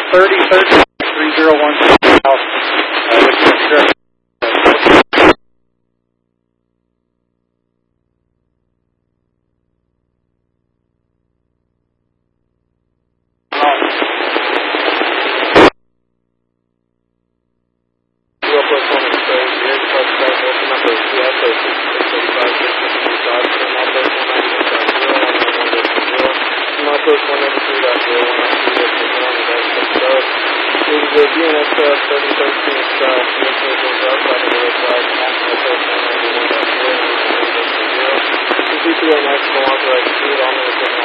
30-30-301 South, the DNS 3013 South, outside of the flag, national post 191.0, 191.0. CPO next, authorized speed, all minutes